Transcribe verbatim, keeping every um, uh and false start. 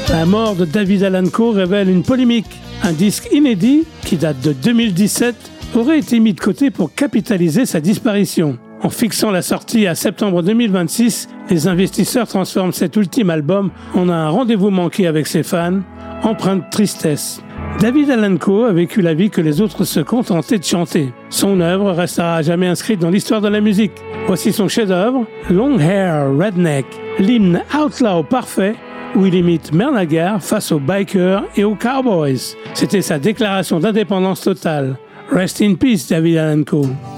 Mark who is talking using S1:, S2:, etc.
S1: La mort de David Allan Coe révèle une polémique. Un disque inédit, qui date de deux mille dix-sept, aurait été mis de côté pour capitaliser sa disparition. En fixant la sortie à septembre deux mille vingt-six, les investisseurs transforment cet ultime album en un rendez-vous manqué avec ses fans, empreint de tristesse. David Allan Coe a vécu la vie que les autres se contentaient de chanter. Son œuvre restera à jamais inscrite dans l'histoire de la musique. Voici son chef-d'œuvre, Long Hair Redneck, l'hymne outlaw parfait où il imite Merle Haggard face aux bikers et aux cowboys. C'était sa déclaration d'indépendance totale. Rest in peace, David Allan Coe.